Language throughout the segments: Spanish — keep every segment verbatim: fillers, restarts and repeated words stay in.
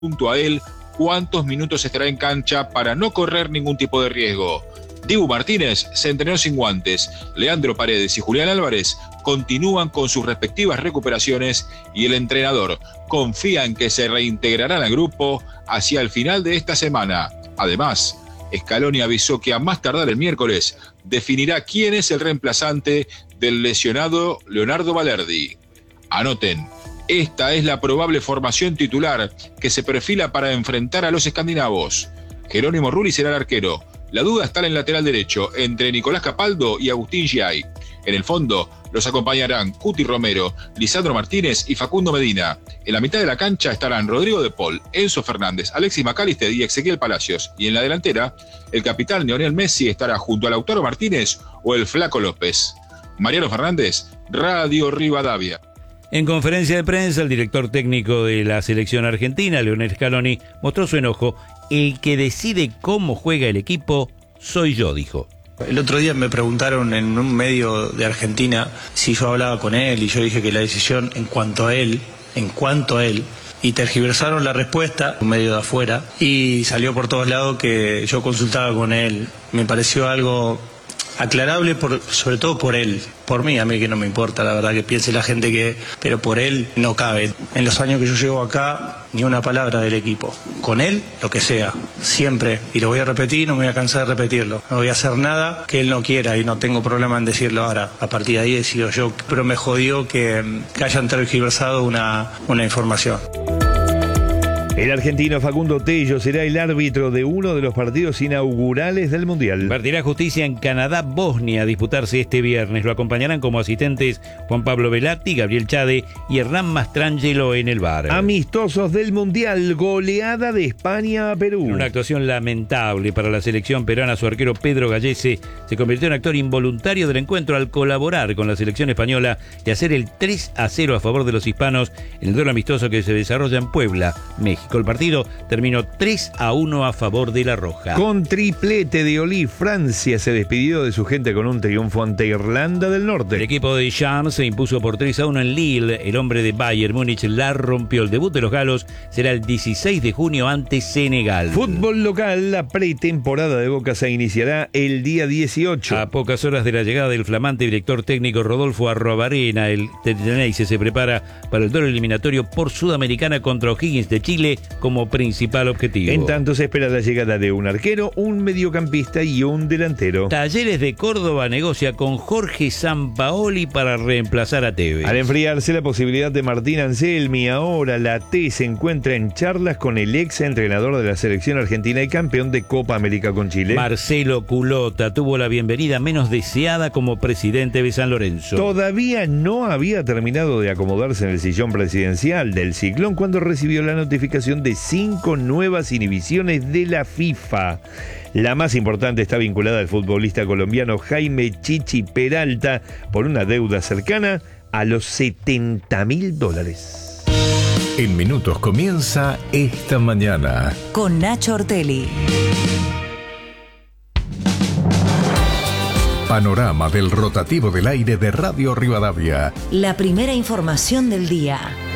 junto a él cuántos minutos estará en cancha para no correr ningún tipo de riesgo. Dibu Martínez se entrenó sin guantes. Leandro Paredes y Julián Álvarez continúan con sus respectivas recuperaciones y el entrenador confía en que se reintegrarán al grupo hacia el final de esta semana. Además, Scaloni avisó que a más tardar el miércoles definirá quién es el reemplazante del lesionado Leonardo Balerdi. Anoten, esta es la probable formación titular que se perfila para enfrentar a los escandinavos. Jerónimo Rulli será el arquero. La duda está en el lateral derecho, entre Nicolás Capaldo y Agustín Giai. En el fondo, los acompañarán Cuti Romero, Lisandro Martínez y Facundo Medina. En la mitad de la cancha estarán Rodrigo de Paul, Enzo Fernández, Alexis McAllister y Ezequiel Palacios. Y en la delantera, el capitán Lionel Messi estará junto a Lautaro Martínez o el Flaco López. Mariano Fernández, Radio Rivadavia. En conferencia de prensa, el director técnico de la selección argentina, Lionel Scaloni, mostró su enojo. El que decide cómo juega el equipo soy yo, dijo. El otro día me preguntaron en un medio de Argentina si yo hablaba con él y yo dije que la decisión en cuanto a él, en cuanto a él, y tergiversaron la respuesta, un medio de afuera, y salió por todos lados que yo consultaba con él. Me pareció algo aclarable, por, sobre todo por él. Por mí, a mí que no me importa, la verdad, que piense la gente que... Pero por él no cabe. En los años que yo llevo acá, ni una palabra del equipo. Con él, lo que sea. Siempre. Y lo voy a repetir, no me voy a cansar de repetirlo. No voy a hacer nada que él no quiera y no tengo problema en decirlo ahora. A partir de ahí decido yo. Pero me jodió que, que hayan tergiversado una, una información. El argentino Facundo Tello será el árbitro de uno de los partidos inaugurales del Mundial. Partirá justicia en Canadá-Bosnia a disputarse este viernes. Lo acompañarán como asistentes Juan Pablo Velati, Gabriel Chade y Hernán Mastrangelo en el V A R. Amistosos del Mundial, goleada de España a Perú. En una actuación lamentable para la selección peruana, su arquero Pedro Gallese se convirtió en actor involuntario del encuentro al colaborar con la selección española y hacer el tres a cero a favor de los hispanos en el duelo amistoso que se desarrolla en Puebla, México. El partido terminó tres a uno a favor de la Roja. Con triplete de Oli, Francia se despidió de su gente con un triunfo ante Irlanda del Norte. El equipo de Champs se impuso por tres a uno en Lille. El hombre de Bayern Múnich la rompió. El debut de los galos será el dieciséis de junio ante Senegal. Fútbol local, la pretemporada de Boca se iniciará el día dieciocho. A pocas horas de la llegada del flamante director técnico Rodolfo Arrobarena, el Teteneize se prepara para el duelo eliminatorio por Sudamericana contra O'Higgins de Chile como principal objetivo. En tanto se espera la llegada de un arquero, un mediocampista y un delantero. Talleres de Córdoba negocia con Jorge Sampaoli para reemplazar a Tevez. Al enfriarse la posibilidad de Martín Anselmi, ahora la T se encuentra en charlas con el ex entrenador de la selección argentina y campeón de Copa América con Chile. Marcelo Culota tuvo la bienvenida menos deseada como presidente de San Lorenzo. Todavía no había terminado de acomodarse en el sillón presidencial del Ciclón cuando recibió la notificación de cinco nuevas inhibiciones de la FIFA. La más importante está vinculada al futbolista colombiano Jaime Chichi Peralta por una deuda cercana a los setenta mil dólares. En minutos comienza Esta Mañana. Con Nacho Ortelli. Panorama del rotativo del aire de Radio Rivadavia. La primera información del día.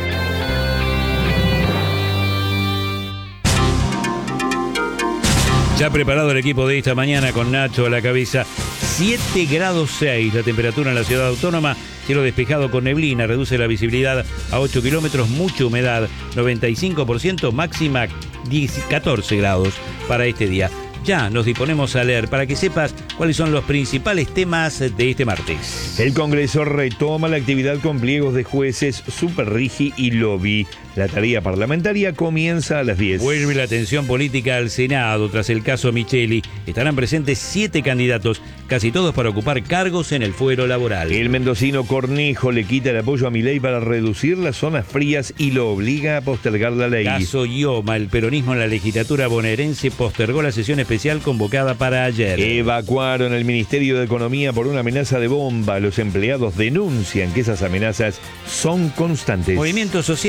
Ya preparado el equipo de Esta Mañana con Nacho a la cabeza. siete grados seis la temperatura en la ciudad autónoma. Cielo despejado con neblina, reduce la visibilidad a ocho kilómetros, mucha humedad, noventa y cinco por ciento, máxima catorce grados para este día. Ya nos disponemos a leer para que sepas cuáles son los principales temas de este martes. El Congreso retoma la actividad con pliegos de jueces, Superrigi y lobby. La tarea parlamentaria comienza a las diez. Vuelve la tensión política al Senado tras el caso Micheli. Estarán presentes siete candidatos, casi todos para ocupar cargos en el fuero laboral. El mendocino Cornejo le quita el apoyo a Milei para reducir las zonas frías y lo obliga a postergar la ley. Caso Ioma, el peronismo en la legislatura bonaerense postergó la sesión especial convocada para ayer. Evacuaron el Ministerio de Economía por una amenaza de bomba. Los empleados denuncian que esas amenazas son constantes. Movimientos sociales,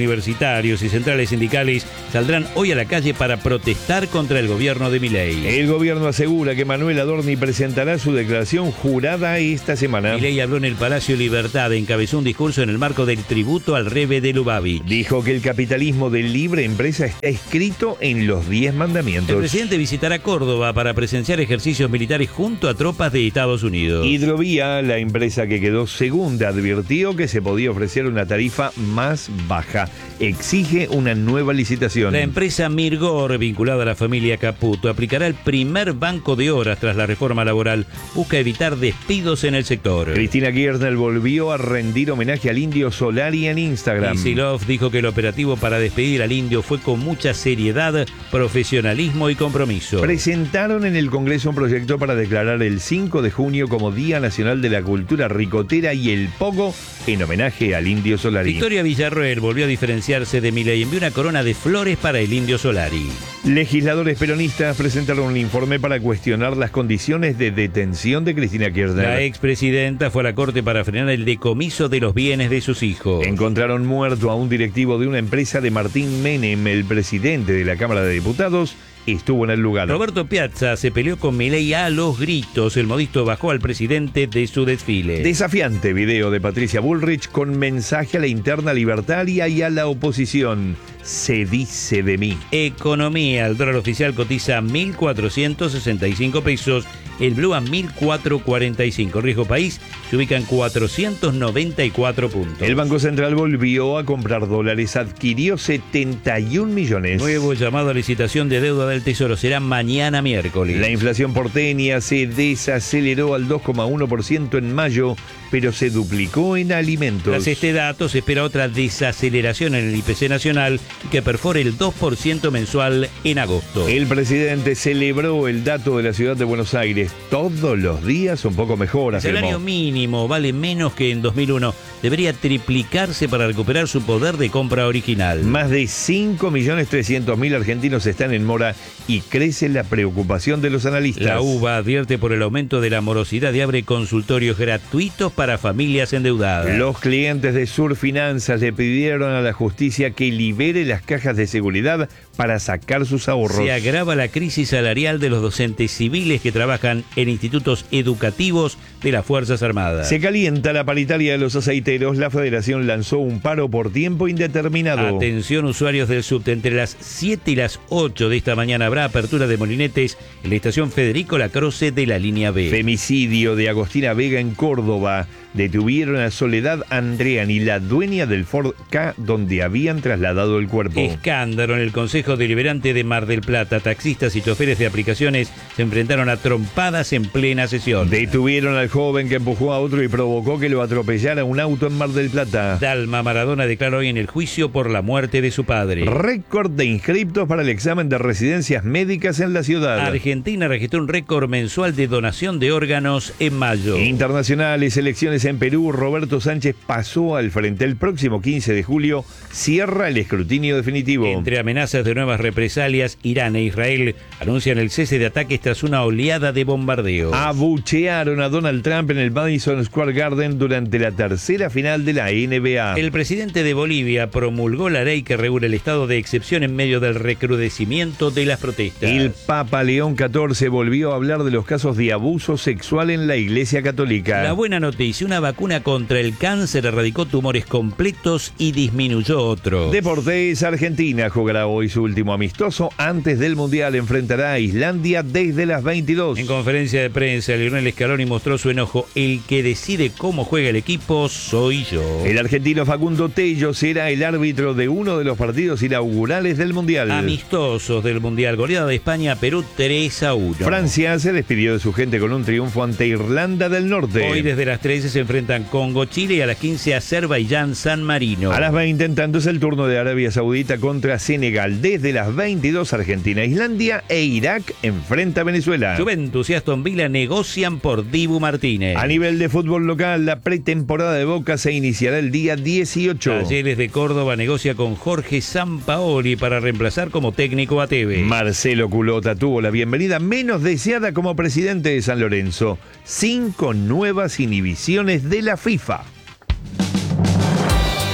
universitarios y centrales sindicales saldrán hoy a la calle para protestar contra el gobierno de Milei. El gobierno asegura que Manuel Adorni presentará su declaración jurada esta semana. Milei habló en el Palacio Libertad, encabezó un discurso en el marco del tributo al Rebbe de Lubavitch. Dijo que el capitalismo de libre empresa está escrito en los diez mandamientos. El presidente visitará Córdoba para presenciar ejercicios militares junto a tropas de Estados Unidos. Hidrovía, la empresa que quedó segunda, advirtió que se podía ofrecer una tarifa más baja. Exige una nueva licitación. La empresa Mirgor, vinculada a la familia Caputo, aplicará el primer banco de horas tras la reforma laboral. Busca evitar despidos en el sector. Cristina Kirchner volvió a rendir homenaje al Indio Solari en Instagram. Kicillof dijo que el operativo para despedir al indio fue con mucha seriedad, profesionalismo y compromiso. Presentaron en el Congreso un proyecto para declarar el cinco de junio como Día Nacional de la Cultura Ricotera y el Pogo en homenaje al Indio Solari. Victoria Villarroel volvió a diferenciarse de Milei. Envió una corona de flores para el Indio Solari. Legisladores peronistas presentaron un informe para cuestionar las condiciones de detención de Cristina Kirchner. La expresidenta fue a la corte para frenar el decomiso de los bienes de sus hijos. Encontraron muerto a un directivo de una empresa de Martín Menem, el presidente de la Cámara de Diputados. Estuvo en el lugar. Roberto Piazza se peleó con Milei a los gritos. El modisto bajó al presidente de su desfile. Desafiante video de Patricia Bullrich con mensaje a la interna libertaria y a la oposición. Se dice de mí. Economía. El dólar oficial cotiza mil cuatrocientos sesenta y cinco pesos. El blue a mil cuatrocientos cuarenta y cinco. El riesgo país se ubica en cuatrocientos noventa y cuatro puntos. El Banco Central volvió a comprar dólares. Adquirió setenta y un millones. Nuevo llamado a licitación de deuda del Tesoro. Será mañana miércoles. La inflación porteña se desaceleró al dos coma uno por ciento en mayo, pero se duplicó en alimentos. Tras este dato, se espera otra desaceleración en el I P C nacional que perfore el dos por ciento mensual en agosto. El presidente celebró el dato de la ciudad de Buenos Aires. Todos los días un poco mejor, El salario afirmó. mínimo vale menos que en dos mil uno. Debería triplicarse para recuperar su poder de compra original. Más de cinco millones trescientos mil argentinos están en mora y crece la preocupación de los analistas. La UBA advierte por el aumento de la morosidad y abre consultorios gratuitos para familias endeudadas. Los clientes de Sur Finanzas le pidieron a la justicia que libere las cajas de seguridad para sacar sus ahorros. Se agrava la crisis salarial de los docentes civiles que trabajan en institutos educativos de las Fuerzas Armadas. Se calienta la paritaria de los aceiteros. La federación lanzó un paro por tiempo indeterminado. Atención usuarios del subte, entre las siete y las ocho de esta mañana habrá apertura de molinetes en la estación Federico Lacroce de la línea B. Femicidio de Agostina Vega en Córdoba. Detuvieron a Soledad Andreani, la dueña del Ford K donde habían trasladado el cuerpo. Escándalo en el Consejo Deliberante de Mar del Plata. Taxistas y choferes de aplicaciones se enfrentaron a trompadas en plena sesión. Detuvieron al joven que empujó a otro y provocó que lo atropellara un auto en Mar del Plata. Dalma Maradona declaró hoy en el juicio por la muerte de su padre. Récord de inscriptos para el examen de residencias médicas en la ciudad. Argentina registró un récord mensual de donación de órganos en mayo. Internacionales, elecciones en Perú. Roberto Sánchez pasó al frente. El próximo quince de julio cierra el escrutinio definitivo. Entre amenazas de nuevas represalias, Irán e Israel anuncian el cese de ataques tras una oleada de bombardeos. Abuchearon a Donald Trump en el Madison Square Garden durante la tercera final de la N B A. El presidente de Bolivia promulgó la ley que regula el estado de excepción en medio del recrudecimiento de las protestas. El Papa León catorce volvió a hablar de los casos de abuso sexual en la Iglesia Católica. La buena noticia, una vacuna contra el cáncer erradicó tumores completos y disminuyó otros. Deportes. Argentina jugará hoy su último amistoso antes del Mundial. Enfrentará a Islandia desde las veintidós. En conferencia de prensa, Lionel Scaloni mostró su enojo. El que decide cómo juega el equipo soy yo. El argentino Facundo Tello será el árbitro de uno de los partidos inaugurales del Mundial. Amistosos del Mundial. Goleada de España a Perú tres a uno. Francia se despidió de su gente con un triunfo ante Irlanda del Norte. Hoy desde las trece se enfrentan Congo, Chile y a las quince Azerbaiyán, San Marino. A las veinte en tanto es el turno de Arabia Saudita contra Senegal. Desde las veintidós Argentina, Islandia e Irak enfrenta a Venezuela. Juventus y Aston Villa negocian por Dibu Martínez. A nivel de fútbol local, la pretemporada de Boca se iniciará el día dieciocho. Talleres de Córdoba negocia con Jorge Sampaoli para reemplazar como técnico a Tevez. Marcelo Culota tuvo la bienvenida menos deseada como presidente de San Lorenzo. Cinco nuevas inhibiciones de la FIFA.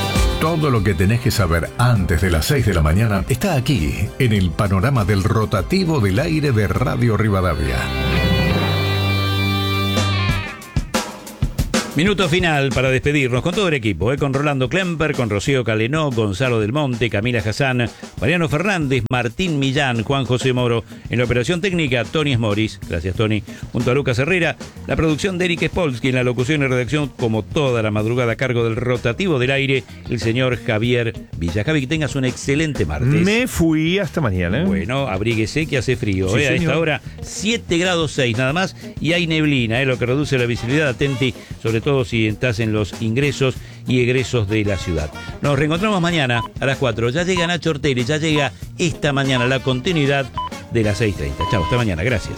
Todo lo que tenés que saber antes de las seis de la mañana está aquí, en el panorama del rotativo del aire de Radio Rivadavia. Minuto final para despedirnos con todo el equipo, ¿eh? Con Rolando Klemper, con Rocío Calenó, Gonzalo del Monte, Camila Hassan, Mariano Fernández, Martín Millán, Juan José Moro. En la operación técnica, Tony Smoris. Gracias, Tony. Junto a Lucas Herrera, la producción de Eric Spolsky, en la locución y redacción, como toda la madrugada, a cargo del rotativo del aire, el señor Javier Villa. Javi, que tengas un excelente martes. Me fui hasta mañana. Bueno, abríguese que hace frío. Sí, ¿eh? A señor. esta hora, siete grados seis nada más, y hay neblina, ¿eh? Lo que reduce la visibilidad. Atenti, sobre todo si estás en los ingresos y egresos de la ciudad. Nos reencontramos mañana a las cuatro. Ya llega Nacho Ortelli, ya llega esta mañana la continuidad de las seis treinta. Chao, hasta mañana. Gracias.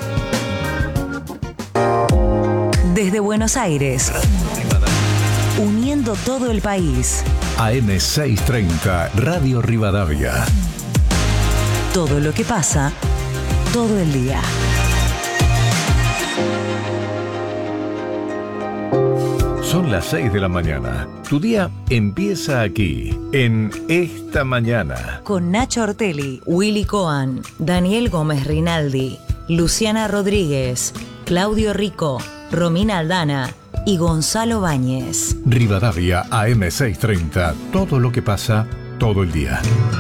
Desde Buenos Aires, uniendo todo el país. A M seiscientos treinta, Radio Rivadavia. Todo lo que pasa, todo el día. Son las seis de la mañana. Tu día empieza aquí, en Esta Mañana. Con Nacho Ortelli, Willy Coan, Daniel Gómez Rinaldi, Luciana Rodríguez, Claudio Rico, Romina Aldana y Gonzalo Báñez. Rivadavia A M seiscientos treinta. Todo lo que pasa, todo el día.